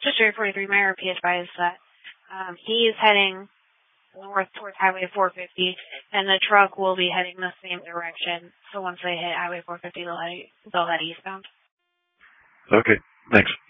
District 43, Mayor P advised that he is heading north towards Highway 450, and the truck will be heading the same direction. So once they hit Highway 450, they'll head eastbound. Okay, thanks.